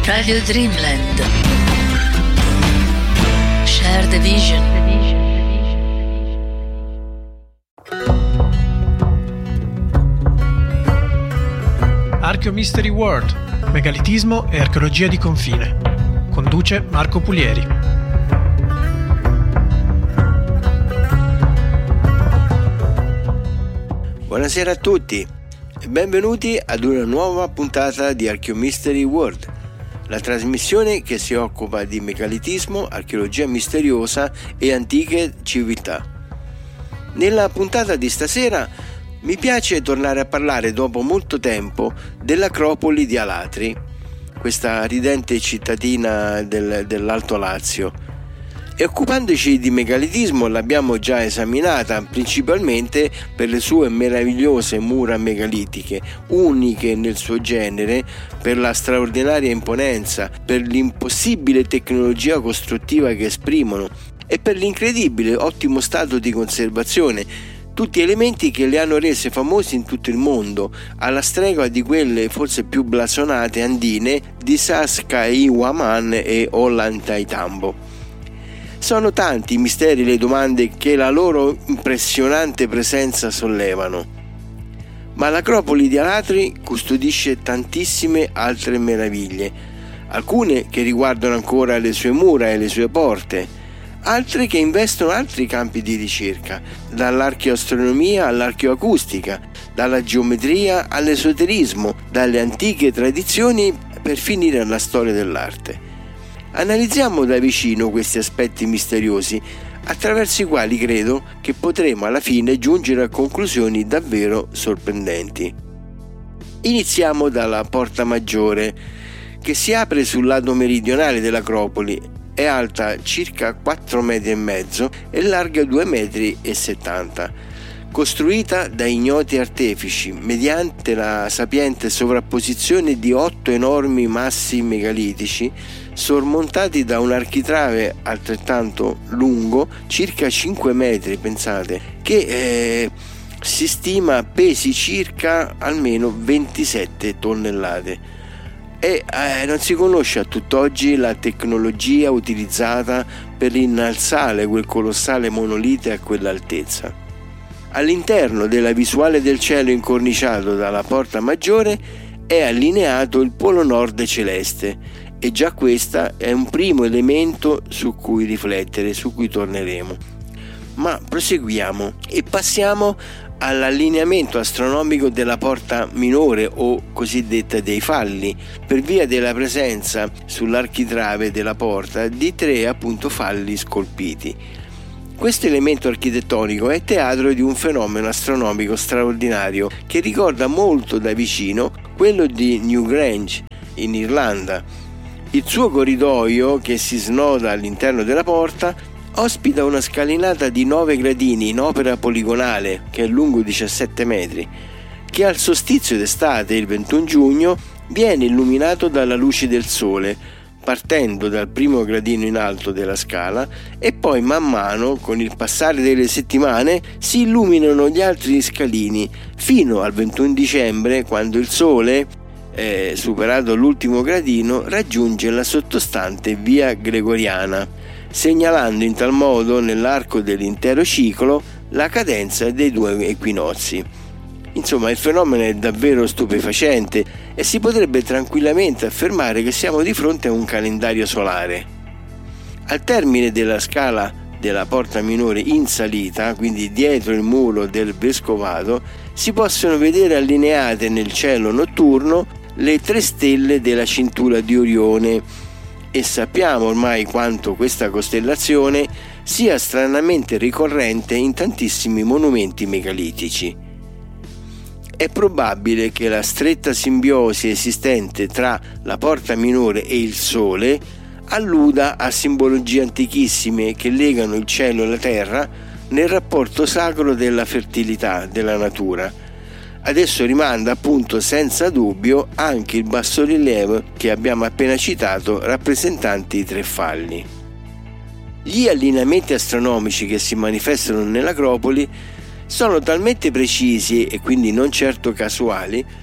Radio Dreamland. Share the vision. Archeo Mystery World, megalitismo e archeologia di confine. Conduce Marco Pulieri. Buonasera a tutti e benvenuti ad una nuova puntata di Archeo Mystery World, la trasmissione che si occupa di megalitismo, archeologia misteriosa e antiche civiltà. Nella puntata di stasera mi piace tornare a parlare dopo molto tempo dell'Acropoli di Alatri, questa ridente cittadina dell'Alto Lazio. E occupandoci di megalitismo l'abbiamo già esaminata principalmente per le sue meravigliose mura megalitiche, uniche nel suo genere, per la straordinaria imponenza, per l'impossibile tecnologia costruttiva che esprimono e per l'incredibile ottimo stato di conservazione, tutti elementi che le hanno rese famose in tutto il mondo, alla stregua di quelle forse più blasonate andine di Sacsayhuaman e Ollantaytambo. Sono tanti i misteri e le domande che la loro impressionante presenza sollevano. Ma l'Acropoli di Alatri custodisce tantissime altre meraviglie, alcune che riguardano ancora le sue mura e le sue porte, altre che investono altri campi di ricerca, dall'archeoastronomia all'archeoacustica, dalla geometria all'esoterismo, dalle antiche tradizioni per finire alla storia dell'arte. Analizziamo da vicino questi aspetti misteriosi, attraverso i quali credo che potremo alla fine giungere a conclusioni davvero sorprendenti. Iniziamo dalla Porta Maggiore, che si apre sul lato meridionale dell'Acropoli. È alta circa 4,5 metri e larga 2,70 metri, costruita da ignoti artefici mediante la sapiente sovrapposizione di 8 enormi massi megalitici sormontati da un architrave altrettanto lungo, circa 5 metri, pensate, che si stima pesi circa almeno 27 tonnellate. E non si conosce a tutt'oggi la tecnologia utilizzata per innalzare quel colossale monolite a quell'altezza. All'interno della visuale del cielo incorniciato dalla Porta Maggiore è allineato il polo nord celeste, e già questo è un primo elemento su cui riflettere, su cui torneremo. Ma proseguiamo e passiamo all'allineamento astronomico della Porta Minore, o cosiddetta dei falli, per via della presenza sull'architrave della porta di 3 falli scolpiti. Questo elemento architettonico è teatro di un fenomeno astronomico straordinario che ricorda molto da vicino quello di Newgrange in Irlanda. Il suo corridoio, che si snoda all'interno della porta, ospita una scalinata di 9 gradini in opera poligonale che è lungo 17 metri, che al solstizio d'estate, il 21 giugno, viene illuminato dalla luce del sole, partendo dal primo gradino in alto della scala, e poi man mano, con il passare delle settimane, si illuminano gli altri scalini, fino al 21 dicembre, quando il sole, superato l'ultimo gradino, raggiunge la sottostante via Gregoriana, segnalando in tal modo nell'arco dell'intero ciclo la cadenza dei 2 equinozi. Insomma, il fenomeno è davvero stupefacente e si potrebbe tranquillamente affermare che siamo di fronte a un calendario solare. Al termine della scala della Porta Minore in salita, quindi dietro il muro del vescovato, si possono vedere allineate nel cielo notturno le 3 stelle della cintura di Orione, e sappiamo ormai quanto questa costellazione sia stranamente ricorrente in tantissimi monumenti megalitici. È probabile che la stretta simbiosi esistente tra la Porta Minore e il Sole alluda a simbologie antichissime che legano il cielo e la terra nel rapporto sacro della fertilità della natura. Adesso rimanda appunto senza dubbio anche il bassorilievo che abbiamo appena citato, rappresentanti i 3 falli. Gli allineamenti astronomici che si manifestano nell'Acropoli sono talmente precisi e quindi non certo casuali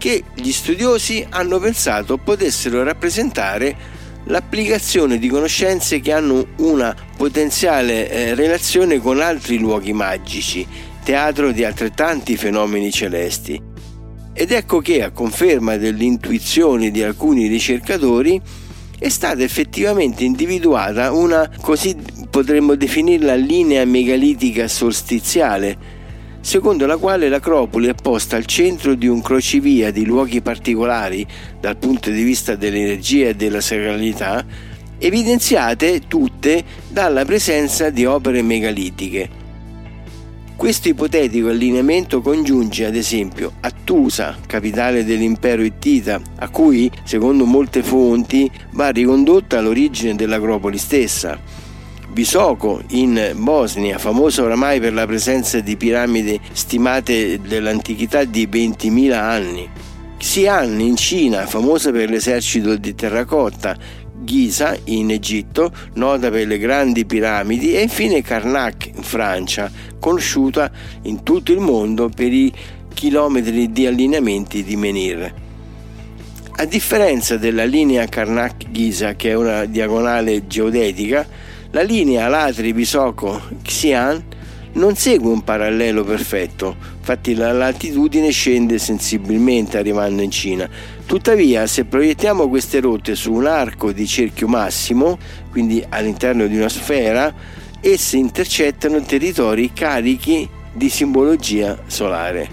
che gli studiosi hanno pensato potessero rappresentare l'applicazione di conoscenze che hanno una potenziale relazione con altri luoghi magici, teatro di altrettanti fenomeni celesti. Ed ecco che, a conferma dell'intuizione di alcuni ricercatori, è stata effettivamente individuata una, così potremmo definirla, linea megalitica solstiziale, secondo la quale l'Acropoli è posta al centro di un crocevia di luoghi particolari dal punto di vista dell'energia e della sacralità, evidenziate tutte dalla presenza di opere megalitiche. Questo ipotetico allineamento congiunge ad esempio Attusa, capitale dell'impero ittita, a cui, secondo molte fonti, va ricondotta l'origine dell'Acropoli stessa; Visoko in Bosnia, famosa oramai per la presenza di piramidi stimate dell'antichità di 20.000 anni; Xi'an in Cina, famosa per l'esercito di terracotta; Giza in Egitto, nota per le grandi piramidi; e infine Karnak in Francia, conosciuta in tutto il mondo per i chilometri di allineamenti di menhir. A differenza della linea Karnak-Giza, che è una diagonale geodetica, la linea Alatri-Visoko-Xi'an non segue un parallelo perfetto, infatti la latitudine scende sensibilmente arrivando in Cina. Tuttavia, se proiettiamo queste rotte su un arco di cerchio massimo, quindi all'interno di una sfera, esse intercettano territori carichi di simbologia solare.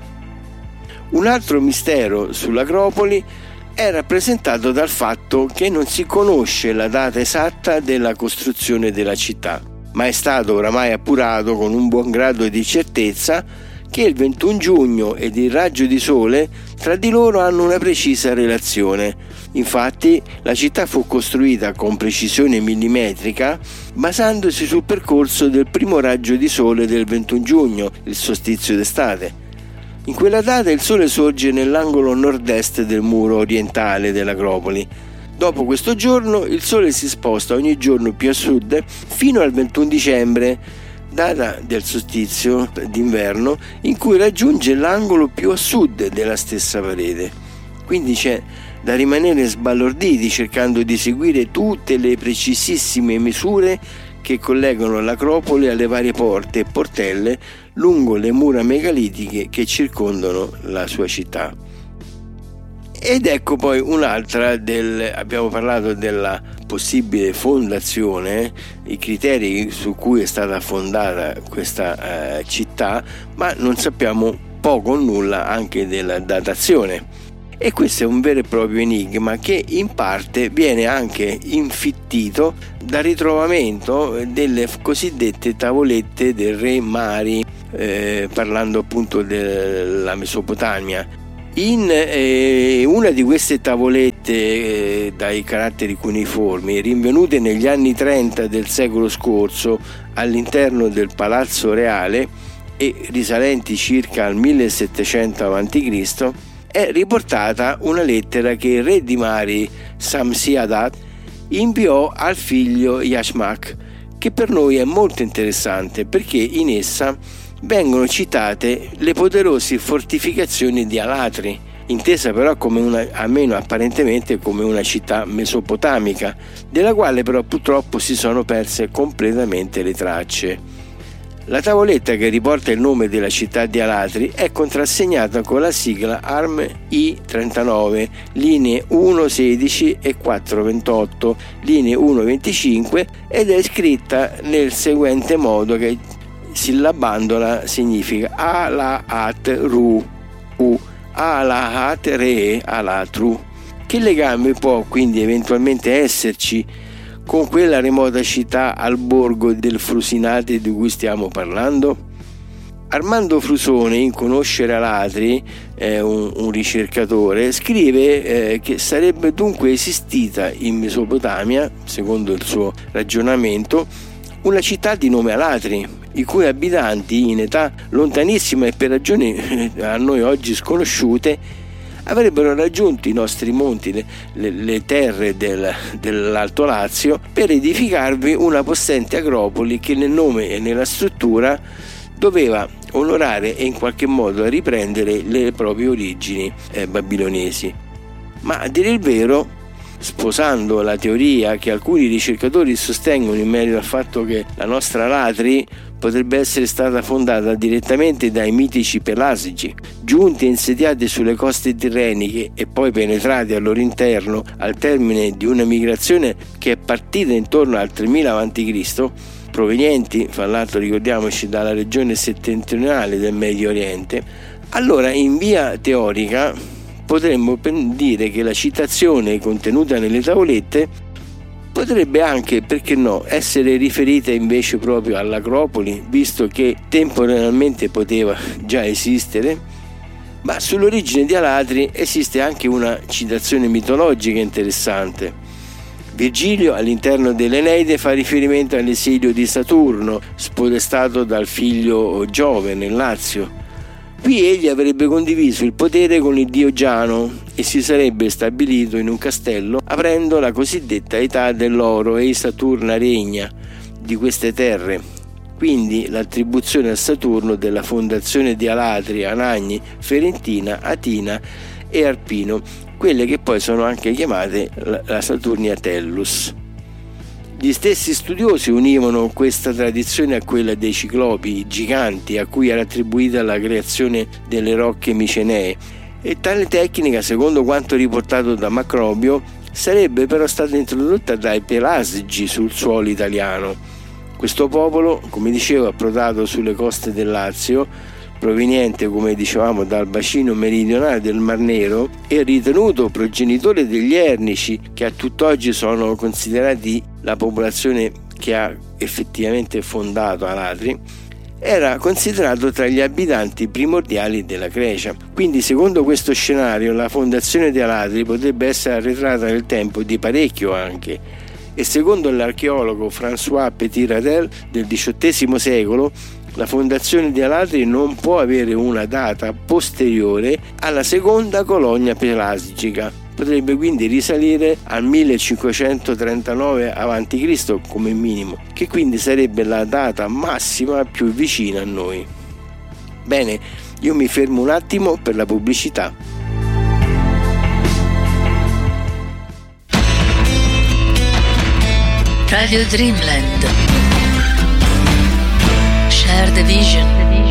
Un altro mistero sull'Acropoli è rappresentato dal fatto che non si conosce la data esatta della costruzione della città, ma è stato oramai appurato con un buon grado di certezza che il 21 giugno ed il raggio di sole tra di loro hanno una precisa relazione. Infatti la città fu costruita con precisione millimetrica basandosi sul percorso del primo raggio di sole del 21 giugno, il solstizio d'estate. In quella data il sole sorge nell'angolo nord-est del muro orientale dell'Acropoli. Dopo questo giorno il sole si sposta ogni giorno più a sud fino al 21 dicembre, data del solstizio d'inverno, in cui raggiunge l'angolo più a sud della stessa parete. Quindi c'è da rimanere sbalorditi cercando di seguire tutte le precisissime misure che collegano l'Acropoli alle varie porte e portelle lungo le mura megalitiche che circondano la sua città. Ed ecco poi un'altra abbiamo parlato della possibile fondazione, i criteri su cui è stata fondata questa città, ma non sappiamo poco o nulla anche della datazione. E questo è un vero e proprio enigma che in parte viene anche infittito dal ritrovamento delle cosiddette tavolette del re Mari, parlando appunto della Mesopotamia. In una di queste tavolette dai caratteri cuniformi, rinvenute negli anni 30 del secolo scorso all'interno del Palazzo Reale e risalenti circa al 1700 a.C., è riportata una lettera che il re di Mari, Samsi-Adad, inviò al figlio Yashmak, che per noi è molto interessante perché in essa vengono citate le poderose fortificazioni di Alatri, intesa però come almeno apparentemente come una città mesopotamica, della quale però purtroppo si sono perse completamente le tracce. La tavoletta che riporta il nome della città di Alatri è contrassegnata con la sigla ARM I39, linee 1.16 e 4.28, linee 1.25, ed è scritta nel seguente modo, che sillabandola significa Alaat Ru, Alaat Re Alatru. Che legame può quindi eventualmente esserci con quella remota città al borgo del Frusinate di cui stiamo parlando? Armando Frusone, in Conoscere Alatri, un ricercatore, scrive che sarebbe dunque esistita in Mesopotamia, secondo il suo ragionamento, una città di nome Alatri, i cui abitanti in età lontanissima e per ragioni a noi oggi sconosciute avrebbero raggiunto i nostri monti, le terre dell'Alto Lazio, per edificarvi una possente acropoli che nel nome e nella struttura doveva onorare e in qualche modo riprendere le proprie origini babilonesi. Ma a dire il vero, sposando la teoria che alcuni ricercatori sostengono in merito al fatto che la nostra Alatri potrebbe essere stata fondata direttamente dai mitici Pelasgi, giunti e insediati sulle coste tirreniche e poi penetrati al loro interno al termine di una migrazione che è partita intorno al 3000 a.C., provenienti, fra l'altro ricordiamoci, dalla regione settentrionale del Medio Oriente, allora in via teorica potremmo dire che la citazione contenuta nelle tavolette potrebbe anche, perché no, essere riferita invece proprio all'Acropoli, visto che temporaneamente poteva già esistere. Ma sull'origine di Alatri esiste anche una citazione mitologica interessante. Virgilio all'interno dell'Eneide fa riferimento all'esilio di Saturno, spodestato dal figlio Giove nel Lazio. Qui egli avrebbe condiviso il potere con il dio Giano e si sarebbe stabilito in un castello aprendo la cosiddetta età dell'oro e Saturna regna di queste terre. Quindi l'attribuzione a Saturno della fondazione di Alatri, Anagni, Ferentina, Atina e Arpino, quelle che poi sono anche chiamate la Saturnia Tellus. Gli stessi studiosi univano questa tradizione a quella dei ciclopi, i giganti, a cui era attribuita la creazione delle rocche micenee, e tale tecnica, secondo quanto riportato da Macrobio, sarebbe però stata introdotta dai Pelasgi sul suolo italiano. Questo popolo, come dicevo, approdato sulle coste del Lazio, proveniente, come dicevamo, dal bacino meridionale del Mar Nero, e ritenuto progenitore degli Ernici, che a tutt'oggi sono considerati la popolazione che ha effettivamente fondato Alatri, era considerato tra gli abitanti primordiali della Grecia. Quindi, secondo questo scenario, la fondazione di Alatri potrebbe essere arretrata nel tempo di parecchio anche, e secondo l'archeologo François Petit-Radel del XVIII secolo, la fondazione di Alatri non può avere una data posteriore alla seconda colonia pelasgica. Potrebbe quindi risalire al 1539 a.C. come minimo, che quindi sarebbe la data massima più vicina a noi. Bene, io mi fermo un attimo per la pubblicità. Radio Dreamland. Share the vision.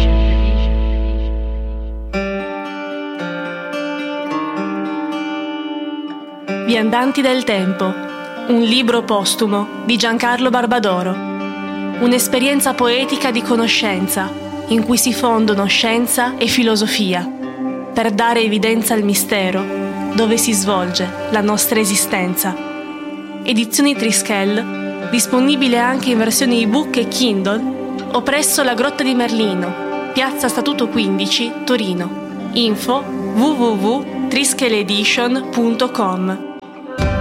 Viandanti del tempo, un libro postumo di Giancarlo Barbadoro. Un'esperienza poetica di conoscenza in cui si fondono scienza e filosofia per dare evidenza al mistero dove si svolge la nostra esistenza. Edizioni Trischel, disponibile anche in versione ebook e Kindle o presso la Grotta di Merlino, Piazza Statuto 15, Torino. Info www.trischeledition.com.